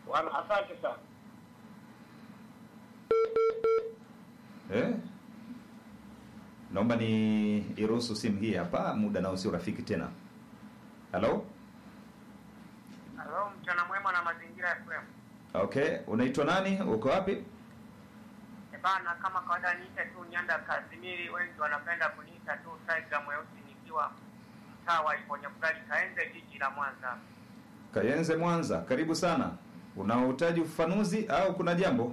Asante sana. Naomba ni iruhusu simu hii hapa, muda nao sio rafiki tena. Hello? Hello, mchana mwema na mazingira ya FM. Okay, unaitwa nani? Uko wapi? Bana, kama kawaida niite tu Nyanda Kazimiri, wengi wanapenda kuniita tu Tiger Mweusi, nikiwa mtaa wa Iponyabugali, Kaenze, jiji la Mwanza. Kaenze, Mwanza. Karibu sana. Unahitaji ufafanuzi au kuna jambo?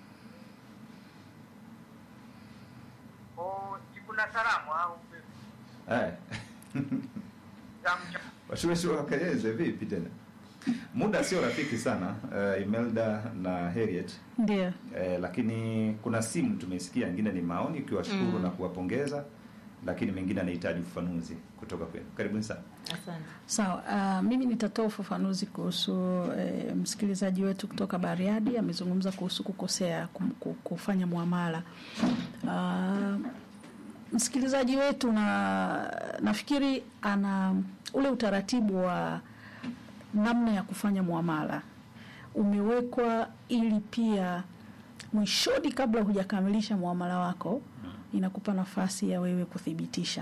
Kuna salamu au Washueshu wa Kaenze vipi tena? Muda sio rafiki sana, Imelda na Harriet. Ndio. Lakini kuna simu tumesikia, nyingine ni maoni ukiwashukuru na kuwapongeza, lakini mengine anahitaji ufafanuzi kutoka kwenu. Karibuni sana. Asante. Sawa, mimi nitatoa ufafanuzi kuhusu msikilizaji wetu kutoka Bariadi amezungumza kuhusu kukosea kufanya muamala. Msikilizaji wetu nafikiri ana ule utaratibu wa namna ya kufanya muamala umewekwa ili pia mwishoni, kabla hujakamilisha muamala wako, inakupa nafasi ya wewe kuthibitisha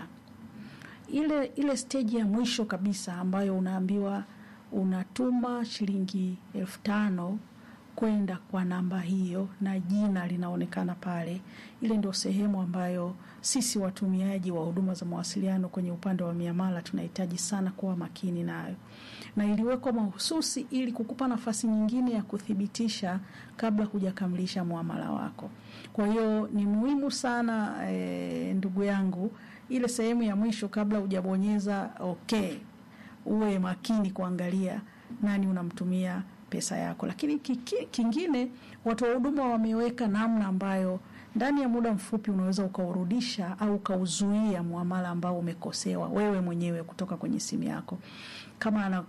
ile stage ya mwisho kabisa ambayo unaambiwa unatuma shilingi 5,000 kwenda kwa namba hiyo na jina linaonekana pale. Ile ndio sehemu ambayo sisi watumiaji wa huduma za mawasiliano kwenye upande wa miamala tunahitaji sana kuwa makini nayo, na iliwekwa mahususi ili kukupa nafasi nyingine ya kuthibitisha kabla hujakamilisha muamala wako. Kwa hiyo ni muhimu sana ndugu yangu, ile sehemu ya mwisho kabla hujabonyeza okay, uwe makini kuangalia nani unamtumia pesa yako. Lakini kingine, watu wa huduma wameweka namna ambayo ndani ya muda mfupi unaweza ukaurudisha au ukauzuia muamala ambao umekosewa wewe mwenyewe kutoka kwenye simu yako. Kama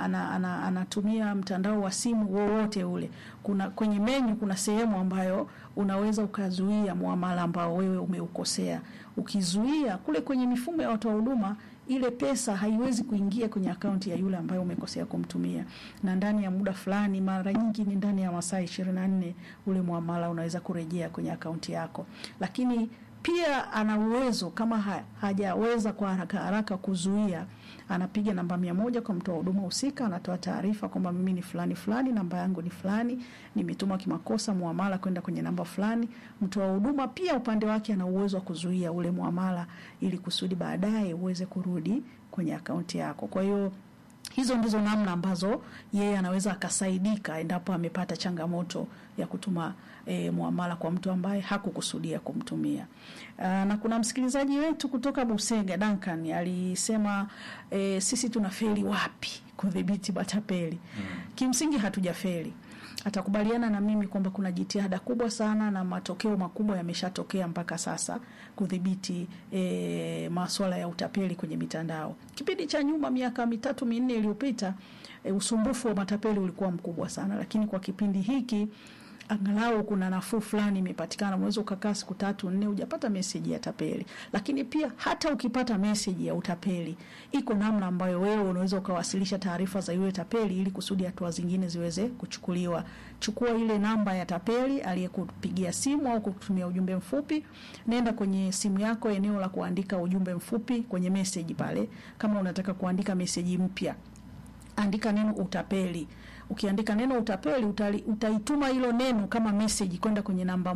anatumia mtandao wa simu wowote ule, kwenye menu kuna sehemu ambayo unaweza ukazuia muamala ambao wewe umeukosea. Ukizuia kule kwenye mifumo ya watu wa huduma, ile pesa haiwezi kuingia kwenye akaunti ya yule ambaye umekosea kumtumia, na ndani ya muda fulani, mara nyingi ni ndani ya masaa 24, ule muamala unaweza kurejea kwenye akaunti yako. Lakini pia ana uwezo, kama hajaweza kwa haraka kuzuia, anapiga namba 100 kwa mtu wa huduma husika, anatoa taarifa kwamba mimi ni fulani fulani, namba yangu ni fulani, nimetuma kimakosa muamala kwenda kwenye namba fulani. Mtu wa huduma pia upande wake ana uwezo wa kuzuia ule muamala ili kusudi baadaye uweze kurudi kwenye akaunti yako. Kwa hiyo hizo ndizo namna ambazo yeye anaweza akasaidika endapo amepata changamoto ya kutuma muamala kwa mtu ambaye hakukusudia kumtumia. Na kuna msikilizaji wetu kutoka Busega, Duncan, alisema sisi tunafeli wapi kudhibiti matapeli? Kimsingi hatujafeli. Atakubaliana na mimi kwamba kuna jitihada kubwa sana na matokeo makubwa yameshatokea mpaka sasa kudhibiti masuala ya utapeli kwenye mitandao. Kipindi cha nyuma, miaka 3-4 iliyopita, usumbufu wa matapeli ulikuwa mkubwa sana, lakini kwa kipindi hiki angalau kuna nafuu fulani imepatikana. Unaweza ukakaa siku 3-4 hujapata message ya tapeli. Lakini pia hata ukipata message ya utapeli, iko namna ambayo wewe unaweza ukawasilisha taarifa za yule tapeli ili kusudi hatua zingine ziweze kuchukuliwa. Chukua ile namba ya tapeli aliyekupigia simu au kukutumia ujumbe mfupi, nenda kwenye simu yako, eneo la kuandika ujumbe mfupi kwenye message pale. Kama unataka kuandika message mpya, andika neno utapeli. Ukiandika neno utapeli, utaituma hilo neno kama message kwenda kwenye namba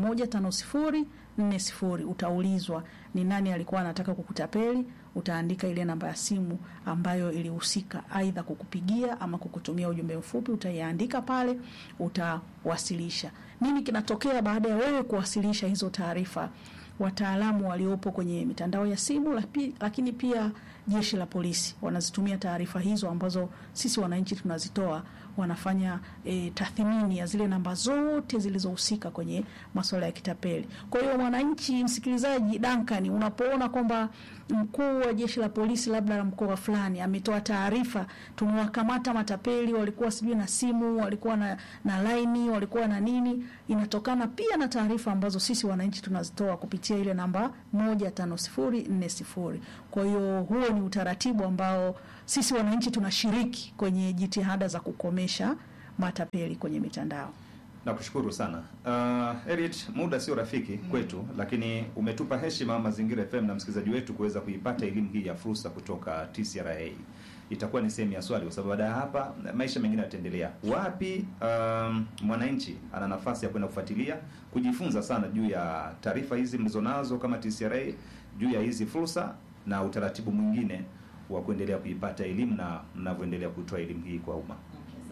15040. Utaulizwa ni nani alikuwa anataka kukutapeli. Utaandika ile namba ya simu ambayo ilihusika aidha kukupigia ama kukutumia ujumbe mfupi, utaiandika pale, utawasilisha. Nini kinatokea baada ya wewe kuwasilisha hizo taarifa? Wataalamu waliopo kwenye mitandao ya simu, lakini pia jeshi la polisi wanazitumia taarifa hizo ambazo sisi wananchi tunazitoa, wanafanya tathmini ya zile namba zote zilizohusika kwenye masuala ya kitapeli. Kwa hiyo mwananchi, msikilizaji Duncan, unapoona kwamba mkuu wa jeshi la polisi labda la mkoa fulani ametoa taarifa, tumewakamata matapeli, walikuwa sijui na simu, walikuwa na line, walikuwa na nini, inatokana pia na taarifa ambazo sisi wananchi tunazitoa kupitia ile namba 15040. Kwa hiyo huo ni utaratibu ambao sisi wananchi tunashiriki kwenye jitihada za kukomesha matapeli kwenye mitandao. Nakushukuru sana. Elliot, muda sio rafiki kwetu, lakini umetupa heshima Mazingira FM na msikilizaji wetu kuweza kuipata elimu hii ya fursa kutoka TCRA. Itakuwa ni sehemu ya swali kwa sababu baada ya hapa maisha mengine yataendelea. Wapi mwananchi ana nafasi ya kwenda kufuatilia, kujifunza sana juu ya taarifa hizi mlizonazo kama TCRA, juu ya hizi fursa na utaratibu mwingine wa kuendelea kuipata elimu na mnavyoendelea kutoa elimu hii kwa umma?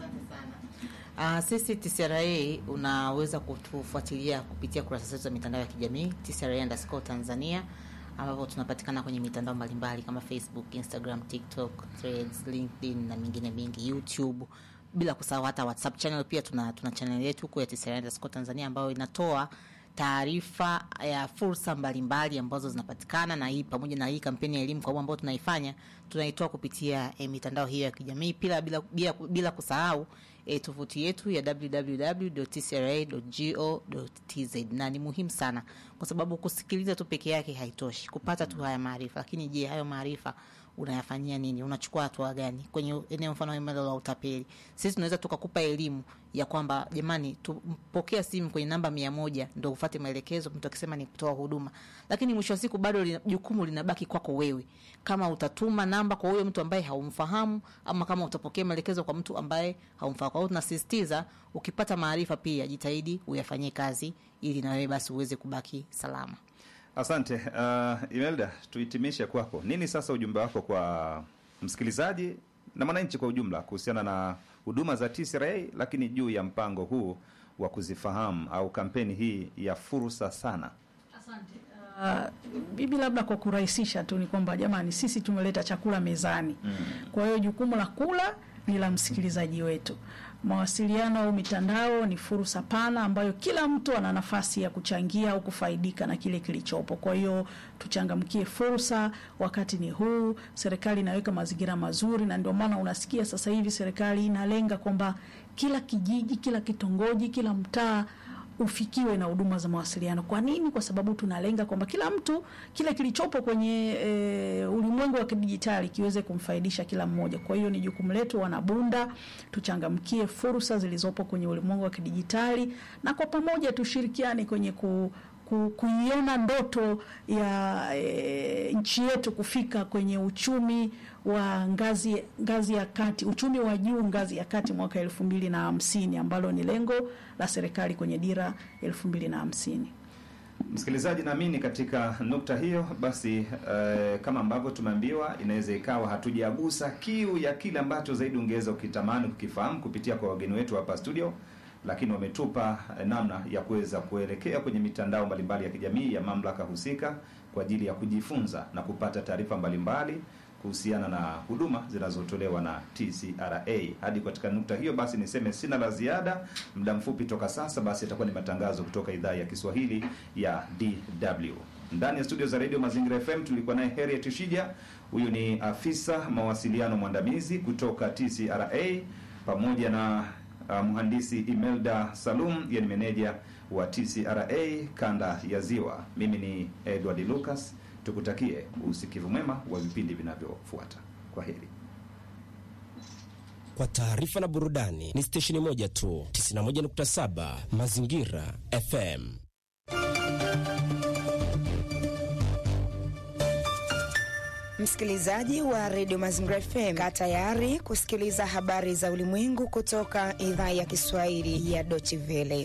Sisi TCRA unaweza kutufuatilia kupitia kurasa zetu za mitandao ya kijamii TCRA_Tanzania, ambapo tunapatikana kwenye mitandao mbalimbali kama Facebook, Instagram, TikTok, Threads, LinkedIn na mingine mingi, YouTube, bila kusahau hata WhatsApp channel. Pia tuna channel yetu huko ya TCRA_Tanzania ambayo inatoa taarifa ya fursa mbalimbali ambazo zinapatikana, na hii pamoja na hii kampeni ya elimu kwa umma ambayo tunaifanya tunaitoa kupitia mitandao hiyo ya kijamii. Pia bila kusahau tovuti yetu ya www.tcra.go.tz. na ni muhimu sana kwa sababu kusikiliza tu peke yake haitoshi, kupata tu haya maarifa, lakini je, hayo maarifa unayafanyia nini? Unachukua hatua gani kwenye eneo mfano hilo la utapeli? Sisi tunaweza tukakupa elimu ya kwamba jamani, tupokea simu kwenye namba 100 ndio ufuate maelekezo mtu akisema ni kutoa huduma, lakini mwisho wa siku bado jukumu linabaki kwako wewe, kama utatuma namba kwa huyo mtu ambaye haumfahamu ama kama utapokea maelekezo kwa mtu ambaye haumfahamu. Kwa hiyo tunasisitiza ukipata maarifa pia jitahidi uyafanyie kazi ili na wewe basi uweze kubaki salama. Asante. Imelda, tuhitimishe kwako. Nini sasa ujumbe wako kwa msikilizaji na mwananchi kwa ujumla kuhusiana na huduma za TCRA, lakini juu ya mpango huu wa kuzifahamu au kampeni hii ya fursa sana? Asante. Bibi, labda kwa kurahisisha tu ni kwamba jamani, sisi tumeleta chakula mezani. Kwa hiyo jukumu la kula ni la msikilizaji wetu. Mawasiliano au mitandao ni fursa pana ambayo kila mtu ana nafasi ya kuchangia au kufaidika na kile kilichopo. Kwa hiyo tuchangamkie fursa, wakati ni huu. Serikali inaweka mazingira mazuri, na ndio maana unasikia sasa hivi serikali inalenga kwamba kila kijiji, kila kitongoji, kila mtaa ufikiwe na huduma za mawasiliano. Kwa nini? Kwa sababu tunalenga kwamba kila mtu kile kilichopo kwenye ulimwengu wa kidijitali kiweze kumfaidisha kila mmoja. Kwa hiyo ni jukumu letu Wanabunda tuchangamkie fursa zilizopo kwenye ulimwengu wa kidijitali, na kwa pamoja tushirikiane kwenye kuiona ndoto ya nchi yetu kufika kwenye uchumi wa ngazi ya kati, uchumi wa juu ngazi ya kati mwaka 2050, ambalo ni lengo la serikali kwenye dira 2050. Msikilizaji, naamini katika nukta hiyo basi kama ambavyo tumeambiwa, inaweza ikawa hatujagusa kiu ya kile ambacho zaidi ungeweza ukitamani kukifahamu kupitia kwa wageni wetu hapa studio, lakini wametupa namna ya kuweza kuelekea kwenye mitandao mbalimbali ya kijamii ya mamlaka husika kwa ajili ya kujifunza na kupata taarifa mbalimbali kuhusiana na huduma zinazotolewa na TCRA. Hadi katika nukta hiyo basi niseme sina la ziada. Muda mfupi toka sasa basi itakuwa ni matangazo kutoka idhaa ya Kiswahili ya DW. Ndani ya studio za Radio Mazingira FM tulikuwa naye Harriet Shija, huyu ni afisa mawasiliano mwandamizi kutoka TCRA, pamoja na mhandisi Imelda Salum, yeye ni meneja wa TCRA kanda ya Ziwa. Mimi ni Edward Lucas. Tukutakie usikivu mwema wa vipindi vinavyofuata. Kwa heri. Kwa taarifa na burudani ni stesheni moja tu, 91.7 Mazingira FM. Msikilizaji wa Radio Mazingira FM, kaa tayari kusikiliza habari za ulimwengu kutoka idhaa ya Kiswahili ya Deutsche Welle.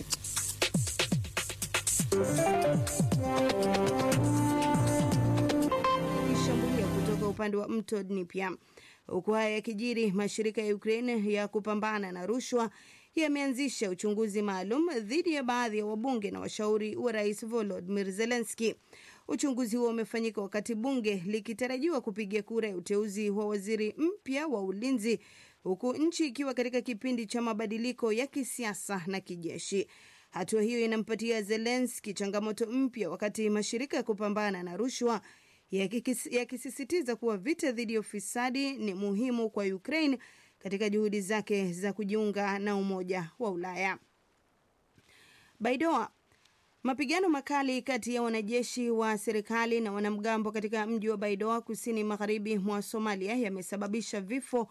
Kutoka upande wa mto Dnipro. Huku haya yakijiri, mashirika ya Ukraine ya kupambana na rushwa yameanzisha uchunguzi maalum dhidi ya baadhi ya wabunge na washauri wa Rais Volodymyr Zelensky. Uchunguzi huo umefanyika wakati bunge likitarajiwa kupiga kura ya uteuzi wa waziri mpya wa ulinzi, huku nchi ikiwa katika kipindi cha mabadiliko ya kisiasa na kijeshi. Hatua hiyo inampatia Zelensky changamoto mpya, wakati mashirika ya kupambana na rushwa yakisisitiza kuwa vita dhidi ya ufisadi ni muhimu kwa Ukraine katika juhudi zake za kujiunga na Umoja wa Ulaya. Baidoa. Mapigano makali kati ya wanajeshi wa serikali na wanamgambo katika mji wa Baidoa kusini magharibi mwa Somalia yamesababisha vifo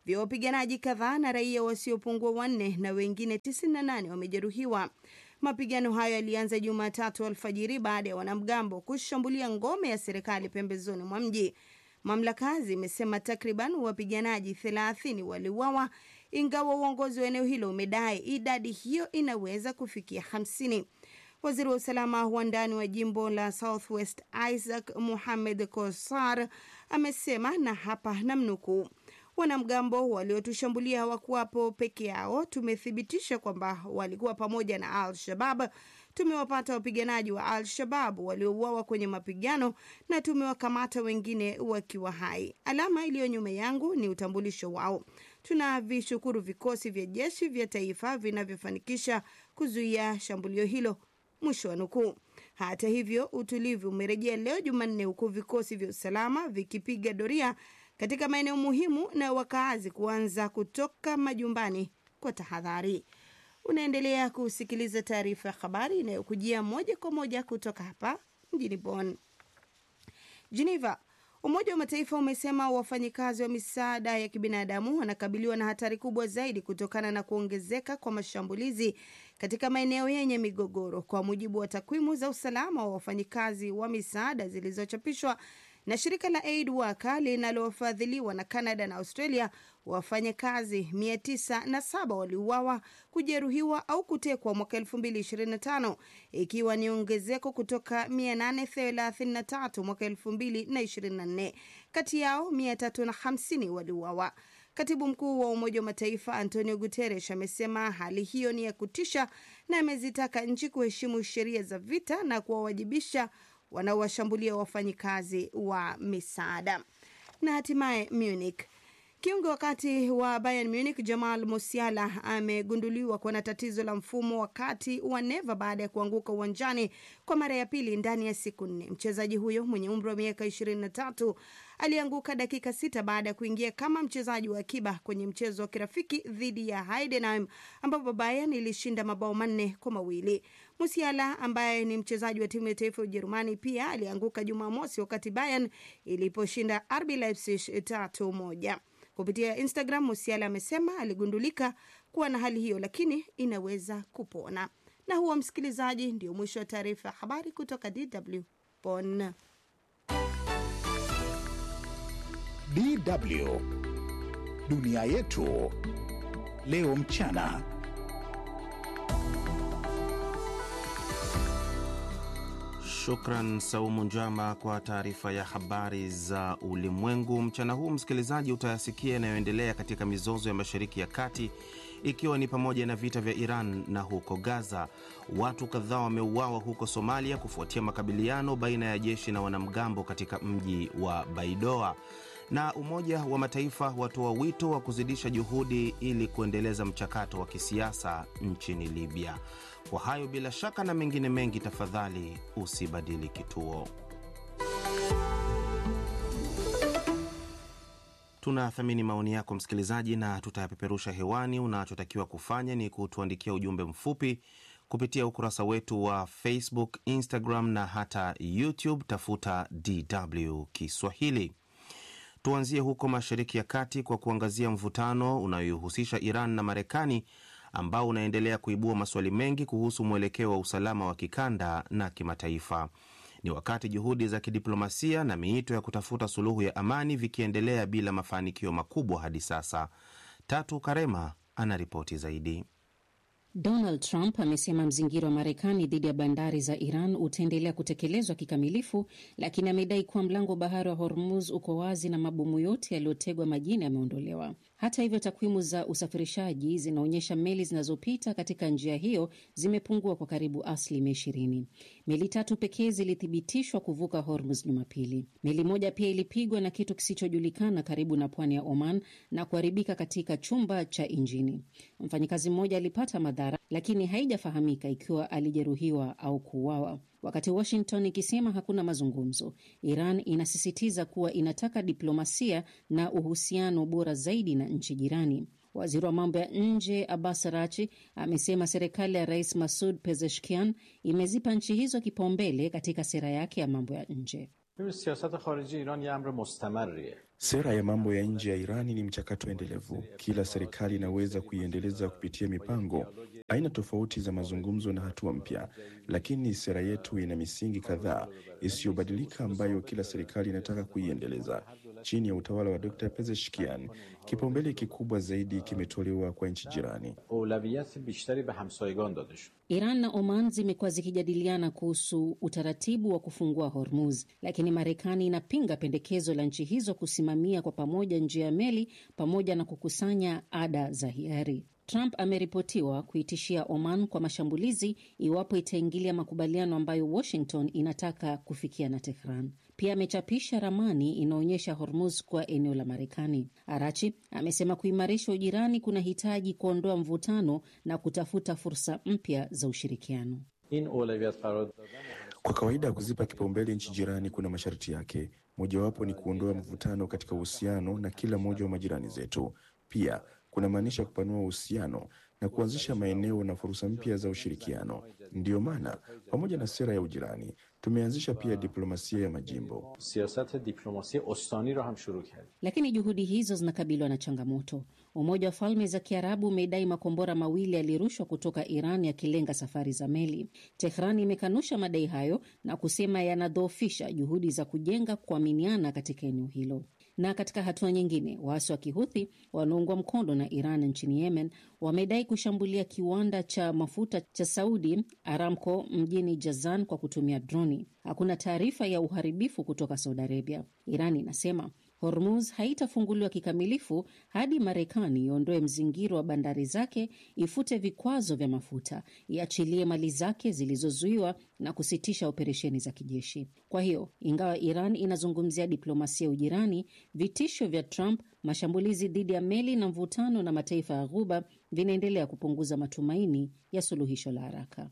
vya wapiganaji kadhaa na raia wasiopungua 4 na wengine 98 wamejeruhiwa. Mapigano hayo yalianza Jumatatu alfajiri baada ya wanamgambo kushambulia ngome ya serikali pembezoni mwa mji. Mamlaka zimesema takriban wapiganaji 30 waliuawa, ingawa uongozi wa eneo hilo umedai idadi hiyo inaweza kufikia 50. Waziri wa usalama wa ndani wa jimbo la Southwest Isaac Mohamed Kosar amesema, na hapa namnukuu, wanamgambo waliotushambulia hawakuwapo peke yao. Tumethibitisha kwamba walikuwa pamoja na Al-Shabaab. Tumewapata wapiganaji wa Al-Shabaab waliouawa kwenye mapigano na tumewakamata wengine wakiwa hai. Alama iliyo nyuma yangu ni utambulisho wao. Tunavishukuru vikosi vya jeshi vya taifa vinavyofanikisha kuzuia shambulio hilo. Mwisho wa nukuu. Hata hivyo, utulivu umerejea leo Jumanne, huku vikosi vya usalama vikipiga doria katika maeneo muhimu na wakaazi kuanza kutoka majumbani kwa tahadhari. Unaendelea kusikiliza taarifa ya habari inayokujia moja kwa moja kutoka hapa mjini Bonn. Geneva. Umoja wa Mataifa umesema wafanyikazi wa misaada ya kibinadamu wanakabiliwa na hatari kubwa zaidi kutokana na kuongezeka kwa mashambulizi katika maeneo yenye migogoro. Kwa mujibu wa takwimu za usalama wa wafanyikazi wa misaada zilizochapishwa na shirika la Aid Worker linalofadhiliwa na Canada na Australia, wafanyakazi 907 waliuawa, kujeruhiwa au kutekwa mwaka 2025, ikiwa ni ongezeko kutoka 833 mwaka 2024. Kati yao 350 waliuawa. Katibu mkuu wa Umoja wa Mataifa Antonio Guterres amesema hali hiyo ni ya kutisha na amezitaka nchi kuheshimu sheria za vita na kuwawajibisha wanaowashambulia wafanyikazi wa misaada. Na hatimaye Munich. Kiungo wakati wa Bayern Munich Jamal Musiala amegunduliwa kuwa na tatizo la mfumo wakati wa neva baada ya kuanguka uwanjani kwa mara ya pili ndani ya siku 4. Mchezaji huyo mwenye umri wa miaka 23 alianguka dakika 6 baada ya kuingia kama mchezaji wa akiba kwenye mchezo wa kirafiki dhidi ya Heidenheim ambapo Bayern ilishinda mabao 4-2. Musiala ambaye ni mchezaji wa timu ya taifa ya Ujerumani pia alianguka Jumamosi wakati Bayern iliposhinda RB Leipzig 3-1. Kupitia Instagram, Musiala amesema aligundulika kuwa na hali hiyo lakini inaweza kupona. Na huwa msikilizaji, ndio mwisho wa taarifa ya habari kutoka DW Bonn. DW Dunia Yetu Leo Mchana. Shukran Saumu Njama kwa taarifa ya habari za ulimwengu. Mchana huu msikilizaji, utayasikia yanayoendelea katika mizozo ya Mashariki ya Kati, ikiwa ni pamoja na vita vya Iran na huko Gaza. Watu kadhaa wameuawa huko Somalia kufuatia makabiliano baina ya jeshi na wanamgambo katika mji wa Baidoa. Na Umoja wa Mataifa watoa wito wa kuzidisha juhudi ili kuendeleza mchakato wa kisiasa nchini Libya. Kwa hayo bila shaka na mengine mengi, tafadhali usibadili kituo. Tunathamini maoni yako msikilizaji na tutayapeperusha hewani. Unachotakiwa kufanya ni kutuandikia ujumbe mfupi kupitia ukurasa wetu wa Facebook, Instagram na hata YouTube. Tafuta DW Kiswahili. Tuanzie huko Mashariki ya Kati kwa kuangazia mvutano unayohusisha Iran na Marekani ambao unaendelea kuibua maswali mengi kuhusu mwelekeo wa usalama wa kikanda na kimataifa. Ni wakati juhudi za kidiplomasia na miito ya kutafuta suluhu ya amani vikiendelea bila mafanikio makubwa hadi sasa. Tatu Karema anaripoti zaidi. Donald Trump amesema mzingiro wa Marekani dhidi ya bandari za Iran utaendelea kutekelezwa kikamilifu, lakini amedai kuwa mlango bahari wa Hormuz uko wazi na mabomu yote yaliyotegwa majini yameondolewa. Hata hivyo, takwimu za usafirishaji zinaonyesha meli zinazopita katika njia hiyo zimepungua kwa karibu 20%. Meli 3 pekee zilithibitishwa kuvuka Hormuz Jumapili. Meli moja pia ilipigwa na kitu kisichojulikana karibu na pwani ya Oman na kuharibika katika chumba cha injini. Mfanyikazi mmoja alipata madhara, lakini haijafahamika ikiwa alijeruhiwa au kuuawa. Wakati Washington ikisema hakuna mazungumzo, Iran inasisitiza kuwa inataka diplomasia na uhusiano bora zaidi na nchi jirani. Waziri wa mambo ya nje Abbas Araghchi amesema serikali ya Rais Masoud Pezeshkian imezipa nchi hizo kipaumbele katika sera yake ya mambo ya nje. Sera ya mambo ya nje ya Irani ni mchakato endelevu. Kila serikali inaweza kuiendeleza kupitia mipango, aina tofauti za mazungumzo na hatua mpya, lakini sera yetu ina misingi kadhaa isiyobadilika ambayo kila serikali inataka kuiendeleza. Chini ya utawala wa Dr. Pezeshkian, kipaumbele kikubwa zaidi kimetolewa kwa nchi jirani. Iran na Oman zimekuwa zikijadiliana kuhusu utaratibu wa kufungua Hormuz, lakini Marekani inapinga pendekezo la nchi hizo kusimamia kwa pamoja njia ya meli pamoja na kukusanya ada za hiari. Trump ameripotiwa kuitishia Oman kwa mashambulizi iwapo itaingilia makubaliano ambayo Washington inataka kufikia na Tehran. Pia amechapisha ramani inaonyesha Hormuz kuwa eneo la Marekani. Arachi amesema kuimarisha ujirani kuna hitaji kuondoa mvutano na kutafuta fursa mpya za ushirikiano. Kwa kawaida, kuzipa kipaumbele nchi jirani kuna masharti yake. Mojawapo ni kuondoa mvutano katika uhusiano na kila mmoja wa majirani zetu. Pia kuna maanisha kupanua uhusiano na kuanzisha maeneo na fursa mpya za ushirikiano. Ndiyo maana pamoja na sera ya ujirani tumeanzisha pia diplomasia ya majimbo. Lakini juhudi hizo zinakabiliwa na changamoto. Umoja wa Falme za Kiarabu umedai makombora mawili yalirushwa kutoka Iran yakilenga safari za meli. Tehran imekanusha madai hayo na kusema yanadhoofisha juhudi za kujenga kuaminiana katika eneo hilo. Na katika hatua nyingine, waasi wa Kihuthi wanaoungwa mkono na Iran nchini Yemen wamedai kushambulia kiwanda cha mafuta cha Saudi Aramco mjini Jazan kwa kutumia droni. Hakuna taarifa ya uharibifu kutoka Saudi Arabia. Iran inasema Hormuz haitafunguliwa kikamilifu hadi Marekani iondoe mzingiro wa bandari zake, ifute vikwazo vya mafuta, iachilie mali zake zilizozuiwa na kusitisha operesheni za kijeshi. Kwa hiyo, ingawa Iran inazungumzia diplomasia ujirani, vitisho vya Trump, mashambulizi dhidi ya meli na mvutano na mataifa ya Ghuba vinaendelea kupunguza matumaini ya suluhisho la haraka.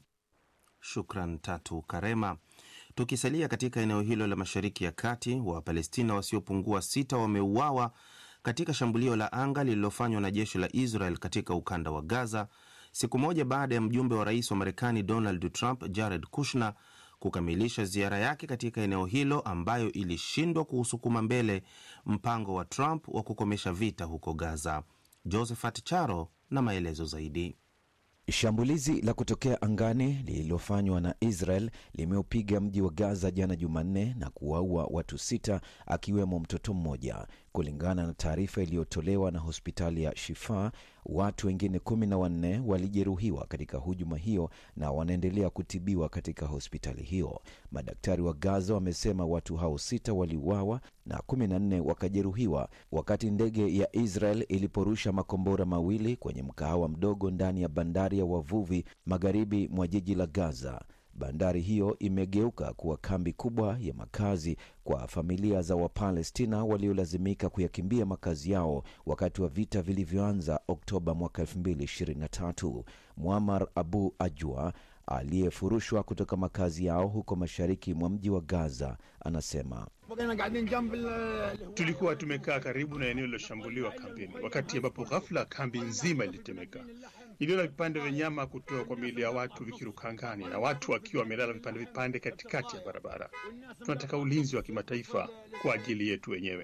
Shukran Tatu Karema. Tukisalia katika eneo hilo la Mashariki ya Kati, Wapalestina wasiopungua 6 wameuawa katika shambulio la anga lililofanywa na jeshi la Israel katika ukanda wa Gaza, siku moja baada ya mjumbe wa rais wa Marekani Donald Trump, Jared Kushner, kukamilisha ziara yake katika eneo hilo ambayo ilishindwa kuusukuma mbele mpango wa Trump wa kukomesha vita huko Gaza. Josephat Charo na maelezo zaidi. Shambulizi la kutokea angani lililofanywa na Israel limeupiga mji wa Gaza jana Jumanne na kuwaua watu 6 akiwemo mtoto mmoja. Kulingana na taarifa iliyotolewa na hospitali ya Shifa, watu wengine 14 walijeruhiwa katika hujuma hiyo na wanaendelea kutibiwa katika hospitali hiyo. Madaktari wa Gaza wamesema watu hao 6 waliuawa na 14 wakajeruhiwa wakati ndege ya Israel iliporusha makombora mawili kwenye mkahawa mdogo ndani ya bandari ya wavuvi magharibi mwa jiji la Gaza. Bandari hiyo imegeuka kuwa kambi kubwa ya makazi kwa familia za Wapalestina waliolazimika kuyakimbia makazi yao wakati wa vita vilivyoanza Oktoba mwaka 2023. Muammar Abu Ajwa aliyefurushwa kutoka makazi yao huko mashariki mwa mji wa Gaza anasema, tulikuwa tumekaa karibu na eneo liloshambuliwa kambini wakati ambapo ghafla kambi nzima ilitemeka. Iliona vipande vya nyama kutoka kwa miili ya watu vikiruka angani na watu wakiwa wamelala vipande katikati ya barabara. Tunataka ulinzi wa kimataifa kwa ajili yetu wenyewe.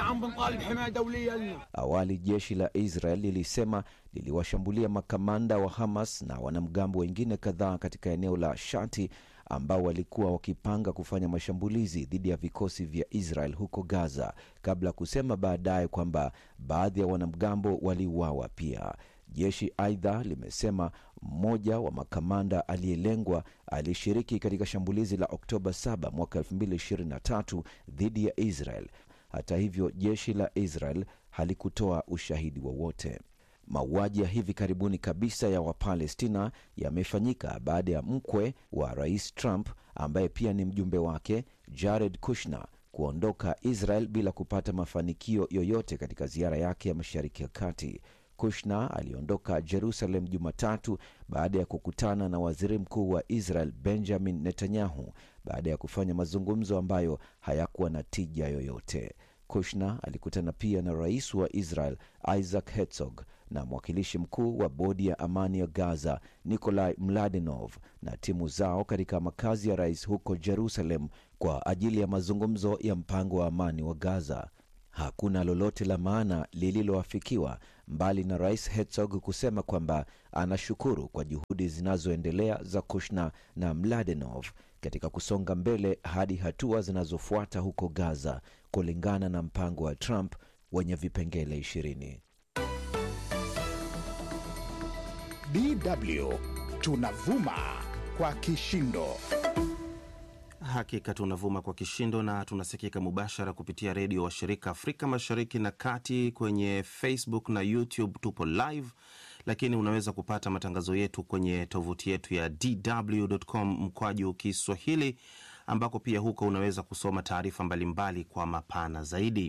Awali jeshi la Israel lilisema liliwashambulia makamanda wa Hamas na wanamgambo wengine kadhaa katika eneo la Shati ambao walikuwa wakipanga kufanya mashambulizi dhidi ya vikosi vya Israel huko Gaza, kabla kusema baadaye kwamba baadhi ya wanamgambo waliuawa pia. Jeshi aidha limesema mmoja wa makamanda aliyelengwa alishiriki katika shambulizi la Oktoba 7 mwaka 2023 dhidi ya Israel. Hata hivyo, jeshi la Israel halikutoa ushahidi wowote. Mauaji ya hivi karibuni kabisa ya Wapalestina yamefanyika baada ya mkwe wa Rais Trump ambaye pia ni mjumbe wake, Jared Kushner, kuondoka Israel bila kupata mafanikio yoyote katika ziara yake ya Mashariki ya Kati. Kushner aliondoka Jerusalem Jumatatu baada ya kukutana na waziri mkuu wa Israel Benjamin Netanyahu baada ya kufanya mazungumzo ambayo hayakuwa na tija yoyote. Kushner alikutana pia na rais wa Israel Isaac Herzog na mwakilishi mkuu wa bodi ya amani ya Gaza Nikolai Mladenov na timu zao katika makazi ya rais huko Jerusalem kwa ajili ya mazungumzo ya mpango wa amani wa Gaza. Hakuna lolote la maana lililoafikiwa mbali na Rais Herzog kusema kwamba anashukuru kwa juhudi zinazoendelea za Kushner na Mladenov katika kusonga mbele hadi hatua zinazofuata huko Gaza kulingana na mpango wa Trump wenye vipengele 20. DW tunavuma kwa kishindo. Hakika tunavuma kwa kishindo na tunasikika mubashara kupitia redio wa shirika Afrika Mashariki na Kati. Kwenye Facebook na YouTube tupo live, lakini unaweza kupata matangazo yetu kwenye tovuti yetu ya dw.com/Kiswahili, ambako pia huko unaweza kusoma taarifa mbalimbali kwa mapana zaidi.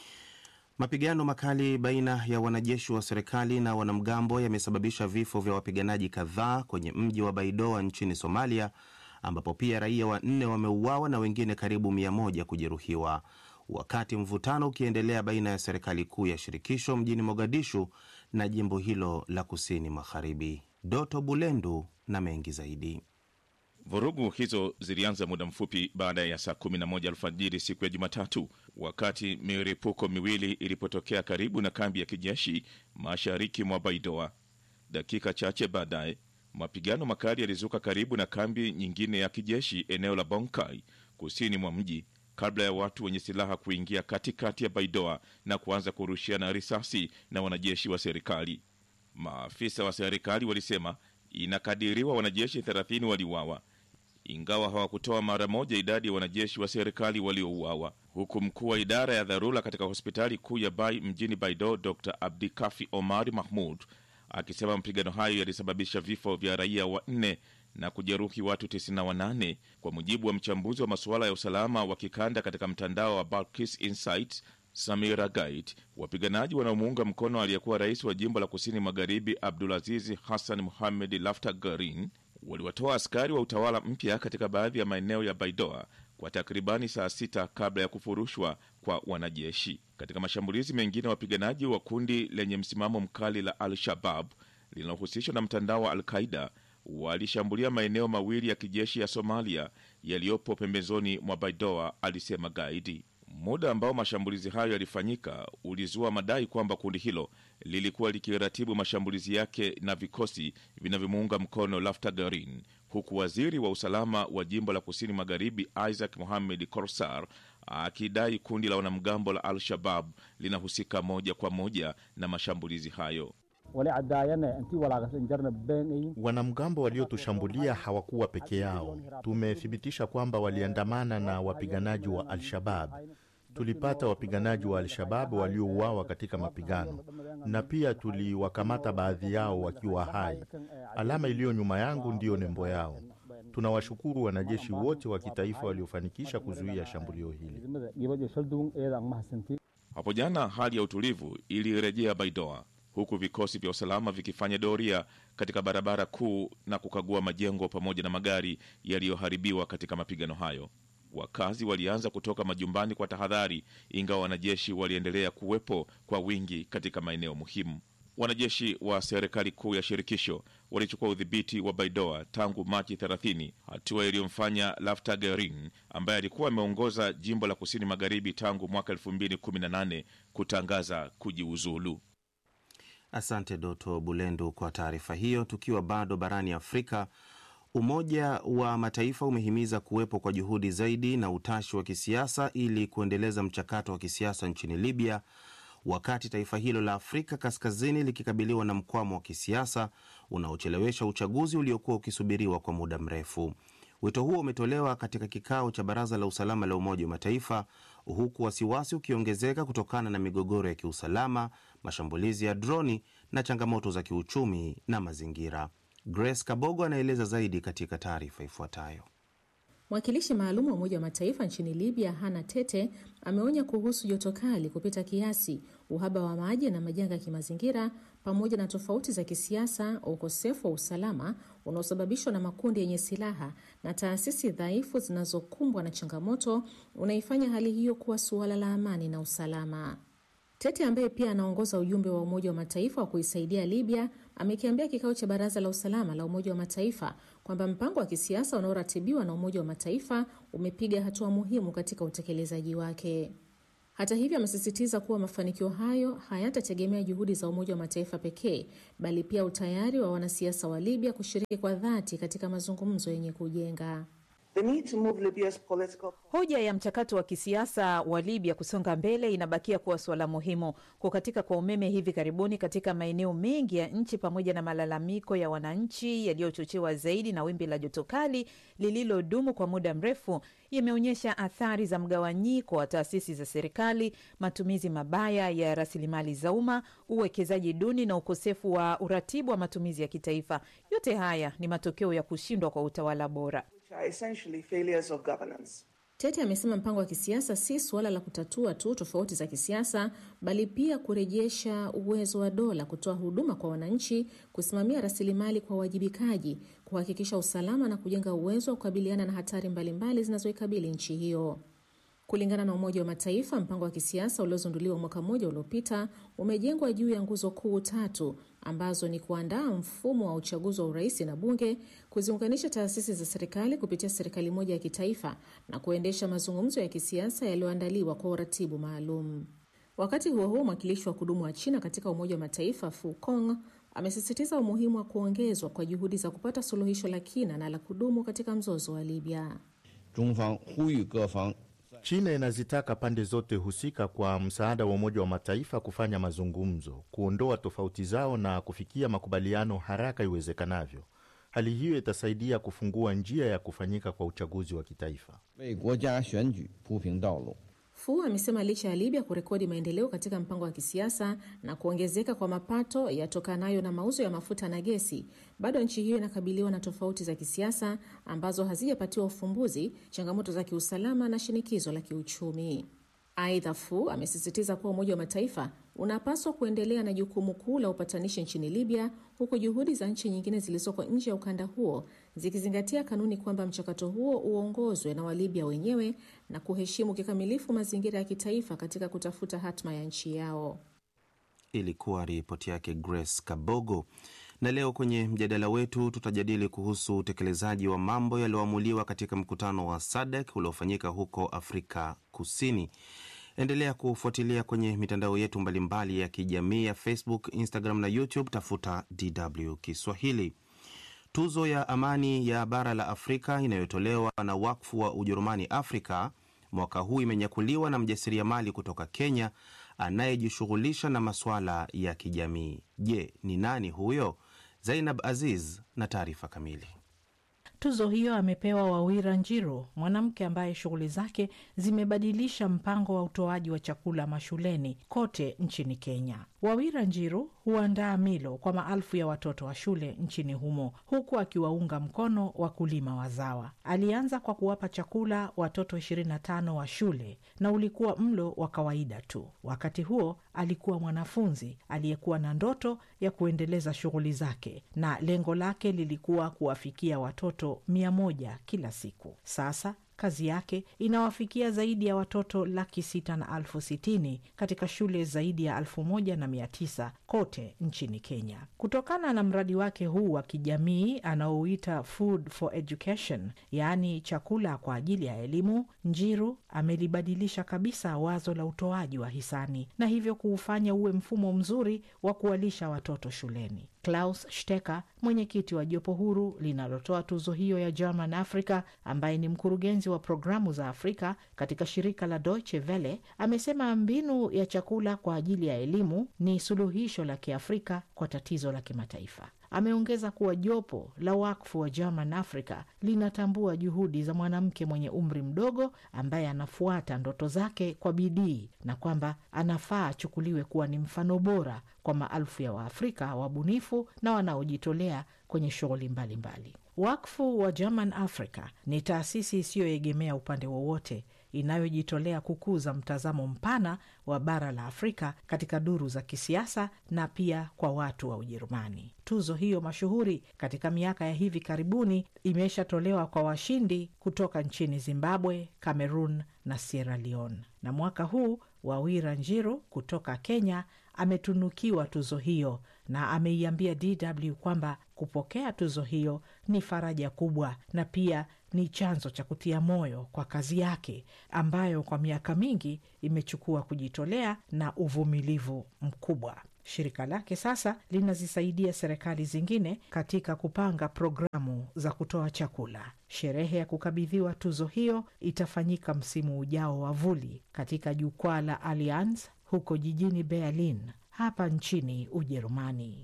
Mapigano makali baina ya wanajeshi wa serikali na wanamgambo yamesababisha vifo vya wapiganaji kadhaa kwenye mji wa Baidoa nchini Somalia, ambapo pia raia 4 wameuawa na wengine karibu 100 kujeruhiwa, wakati mvutano ukiendelea baina ya serikali kuu ya shirikisho mjini Mogadishu na jimbo hilo la kusini magharibi. Doto Bulendu na mengi zaidi. Vurugu hizo zilianza muda mfupi baada ya saa 11 alfajiri siku ya Jumatatu, wakati milipuko miwili ilipotokea karibu na kambi ya kijeshi mashariki mwa Baidoa. Dakika chache baadaye, mapigano makali yalizuka karibu na kambi nyingine ya kijeshi eneo la Bonkai kusini mwa mji, kabla ya watu wenye silaha kuingia katikati ya Baidoa na kuanza kurushiana risasi na wanajeshi wa serikali. Maafisa wa serikali walisema inakadiriwa wanajeshi 30 waliuawa, ingawa hawakutoa mara moja idadi ya wanajeshi wa serikali waliouawa, huku mkuu wa idara ya dharura katika hospitali kuu ya Bai mjini Baidoa Dr. Abdikafi Omar Mahmud akisema mapigano hayo yalisababisha vifo vya raia 4 na kujeruhi watu 98, kwa mujibu wa mchambuzi wa masuala ya usalama wa kikanda katika mtandao wa Balkis Insights Samira Gaid. Wapiganaji wanaomuunga mkono aliyekuwa rais wa jimbo la kusini magharibi Abdulaziz Hassan Mohamed Laftagarin waliwatoa askari wa utawala mpya katika baadhi ya maeneo ya Baidoa kwa takribani saa 6 kabla ya kufurushwa kwa wanajeshi. Katika mashambulizi mengine, wapiganaji wa kundi lenye msimamo mkali la Al-Shabaab linalohusishwa na mtandao wa Al-Qaida walishambulia maeneo mawili ya kijeshi ya Somalia yaliyopo pembezoni mwa Baidoa, alisema Gaidi. Muda ambao mashambulizi hayo yalifanyika ulizua madai kwamba kundi hilo lilikuwa likiratibu mashambulizi yake na vikosi vinavyomuunga mkono Laftagarin, huku waziri wa usalama wa jimbo la kusini magharibi Isaac Mohamed Korsar akidai kundi la wanamgambo la Al-Shabaab linahusika moja kwa moja na mashambulizi hayo. Wanamgambo waliotushambulia hawakuwa peke yao. Tumethibitisha kwamba waliandamana na wapiganaji wa Al-Shabaab. Tulipata wapiganaji wa Al-Shabaab waliouawa katika mapigano, na pia tuliwakamata baadhi yao wakiwa hai. Alama iliyo nyuma yangu ndiyo nembo yao. Tunawashukuru wanajeshi wote wa kitaifa waliofanikisha kuzuia shambulio hili. Hapo jana hali ya utulivu ilirejea Baidoa, huku vikosi vya usalama vikifanya doria katika barabara kuu na kukagua majengo pamoja na magari yaliyoharibiwa katika mapigano hayo. Wakazi walianza kutoka majumbani kwa tahadhari, ingawa wanajeshi waliendelea kuwepo kwa wingi katika maeneo muhimu. Wanajeshi wa serikali kuu ya shirikisho walichukua udhibiti wa Baidoa tangu Machi 30, hatua iliyomfanya Laftagarin ambaye alikuwa ameongoza jimbo la kusini magharibi tangu mwaka 2018 kutangaza kujiuzulu. Asante Doto Bulendu kwa taarifa hiyo. Tukiwa bado barani Afrika, Umoja wa Mataifa umehimiza kuwepo kwa juhudi zaidi na utashi wa kisiasa ili kuendeleza mchakato wa kisiasa nchini Libya, wakati taifa hilo la Afrika Kaskazini likikabiliwa na mkwamo wa kisiasa unaochelewesha uchaguzi uliokuwa ukisubiriwa kwa muda mrefu. Wito huo umetolewa katika kikao cha Baraza la Usalama la Umoja wa Mataifa, huku wasiwasi ukiongezeka kutokana na migogoro ya kiusalama, mashambulizi ya droni na changamoto za kiuchumi na mazingira. Grace Kabogo anaeleza zaidi katika taarifa ifuatayo. Mwakilishi maalum wa Umoja wa Mataifa nchini Libya, Hana Tete, ameonya kuhusu joto kali kupita kiasi, uhaba wa maji na majanga ya kimazingira, pamoja na tofauti za kisiasa, ukosefu wa usalama unaosababishwa na makundi yenye silaha na taasisi dhaifu zinazokumbwa na changamoto, unaifanya hali hiyo kuwa suala la amani na usalama. Tete ambaye pia anaongoza ujumbe wa Umoja wa Mataifa wa kuisaidia Libya amekiambia kikao cha Baraza la Usalama la Umoja wa Mataifa kwamba mpango wa kisiasa unaoratibiwa na Umoja wa Mataifa umepiga hatua muhimu katika utekelezaji wake. Hata hivyo, amesisitiza kuwa mafanikio hayo hayatategemea juhudi za Umoja wa Mataifa pekee, bali pia utayari wa wanasiasa wa Libya kushiriki kwa dhati katika mazungumzo yenye kujenga. Hoja ya mchakato wa kisiasa wa Libya kusonga mbele inabakia kuwa suala muhimu. Kukatika kwa umeme hivi karibuni katika maeneo mengi ya nchi pamoja na malalamiko ya wananchi yaliyochochewa zaidi na wimbi la joto kali lililodumu kwa muda mrefu yameonyesha athari za mgawanyiko wa taasisi za serikali, matumizi mabaya ya rasilimali za umma, uwekezaji duni na ukosefu wa uratibu wa matumizi ya kitaifa. Yote haya ni matokeo ya kushindwa kwa utawala bora. Tete amesema mpango wa kisiasa si suala la kutatua tu tofauti za kisiasa, bali pia kurejesha uwezo wa dola kutoa huduma kwa wananchi, kusimamia rasilimali kwa wajibikaji, kuhakikisha usalama na kujenga uwezo wa kukabiliana na hatari mbalimbali zinazoikabili nchi hiyo. Kulingana na Umoja wa Mataifa, mpango wa kisiasa uliozinduliwa mwaka mmoja uliopita umejengwa juu ya nguzo kuu 3 ambazo ni kuandaa mfumo wa uchaguzi wa urais na bunge, kuziunganisha taasisi za serikali kupitia serikali moja ya kitaifa na kuendesha mazungumzo ya kisiasa yaliyoandaliwa kwa uratibu maalum. Wakati huo huo, mwakilishi wa kudumu wa China katika Umoja wa Mataifa Fu Kong amesisitiza umuhimu wa kuongezwa kwa juhudi za kupata suluhisho la kina na la kudumu katika mzozo wa Libya. China inazitaka pande zote husika kwa msaada wa Umoja wa Mataifa kufanya mazungumzo, kuondoa tofauti zao na kufikia makubaliano haraka iwezekanavyo. Hali hiyo itasaidia kufungua njia ya kufanyika kwa uchaguzi wa kitaifa. Fu amesema licha ya Libya kurekodi maendeleo katika mpango wa kisiasa na kuongezeka kwa mapato yatokanayo na mauzo ya mafuta na gesi, bado nchi hiyo inakabiliwa na tofauti za kisiasa ambazo hazijapatiwa ufumbuzi, changamoto za kiusalama na shinikizo la kiuchumi. Aidha, Fu amesisitiza kuwa Umoja wa Mataifa unapaswa kuendelea na jukumu kuu la upatanishi nchini Libya, huku juhudi za nchi nyingine zilizoko nje ya ukanda huo zikizingatia kanuni kwamba mchakato huo uongozwe na Walibya wenyewe na kuheshimu kikamilifu mazingira ya kitaifa katika kutafuta hatma ya nchi yao. Ilikuwa ripoti yake Grace Kabogo. Na leo kwenye mjadala wetu tutajadili kuhusu utekelezaji wa mambo yaliyoamuliwa katika mkutano wa SADC uliofanyika huko Afrika Kusini. Endelea kufuatilia kwenye mitandao yetu mbalimbali ya kijamii ya Facebook, Instagram na YouTube, tafuta DW Kiswahili. Tuzo ya amani ya bara la Afrika inayotolewa na wakfu wa Ujerumani Afrika mwaka huu imenyakuliwa na mjasiriamali kutoka Kenya anayejishughulisha na masuala ya kijamii. Je, ni nani huyo? Zainab Aziz na taarifa kamili. Tuzo hiyo amepewa Wawira Njiru, mwanamke ambaye shughuli zake zimebadilisha mpango wa utoaji wa chakula mashuleni kote nchini Kenya. Wawira Njiru huandaa milo kwa maelfu ya watoto wa shule nchini humo, huku akiwaunga mkono wakulima wazawa. Alianza kwa kuwapa chakula watoto 25 wa shule na ulikuwa mlo wa kawaida tu. Wakati huo alikuwa mwanafunzi aliyekuwa na ndoto ya kuendeleza shughuli zake, na lengo lake lilikuwa kuwafikia watoto 100 kila siku. Sasa kazi yake inawafikia zaidi ya watoto 660,000 katika shule zaidi ya 1,900 kote nchini Kenya. Kutokana na mradi wake huu wa kijamii anaouita Food for Education, yaani chakula kwa ajili ya elimu, Njiru amelibadilisha kabisa wazo la utoaji wa hisani na hivyo kuufanya uwe mfumo mzuri wa kuwalisha watoto shuleni. Klaus Stecker, mwenyekiti wa jopo huru linalotoa tuzo hiyo ya German Africa, ambaye ni mkurugenzi wa programu za Afrika katika shirika la Deutsche Welle, amesema mbinu ya chakula kwa ajili ya elimu ni suluhisho la Kiafrika kwa tatizo la kimataifa. Ameongeza kuwa jopo la wakfu wa German Africa linatambua juhudi za mwanamke mwenye umri mdogo ambaye anafuata ndoto zake kwa bidii na kwamba anafaa achukuliwe kuwa ni mfano bora kwa maelfu ya Waafrika wabunifu na wanaojitolea kwenye shughuli mbalimbali. Wakfu wa German Africa ni taasisi isiyoegemea upande wowote inayojitolea kukuza mtazamo mpana wa bara la Afrika katika duru za kisiasa na pia kwa watu wa Ujerumani. Tuzo hiyo mashuhuri katika miaka ya hivi karibuni imeshatolewa kwa washindi kutoka nchini Zimbabwe, Cameroon na Sierra Leone. Na mwaka huu Wawira Njiru kutoka Kenya ametunukiwa tuzo hiyo na ameiambia DW kwamba kupokea tuzo hiyo ni faraja kubwa na pia ni chanzo cha kutia moyo kwa kazi yake ambayo kwa miaka mingi imechukua kujitolea na uvumilivu mkubwa. Shirika lake sasa linazisaidia serikali zingine katika kupanga programu za kutoa chakula. Sherehe ya kukabidhiwa tuzo hiyo itafanyika msimu ujao wa vuli katika jukwaa la Allianz huko jijini Berlin hapa nchini Ujerumani.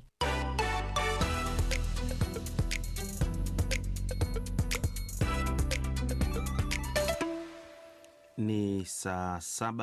Ni saa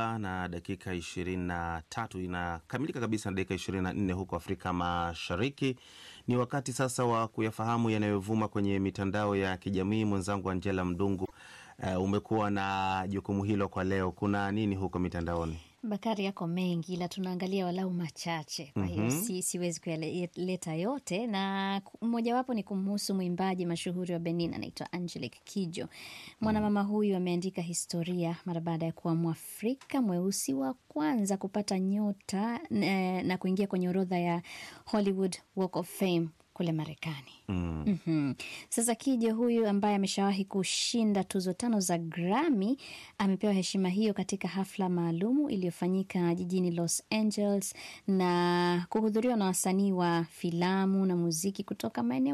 7:23 inakamilika kabisa na dakika 24 huko Afrika Mashariki. Ni wakati sasa wa kuyafahamu yanayovuma kwenye mitandao ya kijamii. Mwenzangu Angela Mdungu, umekuwa na jukumu hilo kwa leo. Kuna nini huko mitandaoni? Bakari, yako mengi ila tunaangalia walau machache. Kwa hiyo siwezi kuyaleta yote, na mmojawapo ni kumhusu mwimbaji mashuhuri wa Benin anaitwa Angelique Kidjo. Mwanamama huyu ameandika historia mara baada ya kuwa Mwafrika mweusi wa kwanza kupata nyota na kuingia kwenye orodha ya Hollywood Walk of Fame kule Marekani. Sasa Kidjo huyu ambaye ameshawahi kushinda tuzo 5 za Grammy amepewa heshima hiyo katika hafla maalumu iliyofanyika jijini Los Angeles na kuhudhuriwa na wasanii wa filamu na muziki kutoka maeneo